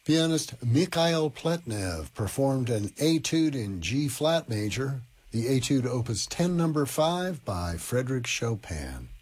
Pianist Mikhail Pletnev performed an Etude in G-flat major, the Etude Opus 10 No. 5 by Frédéric Chopin.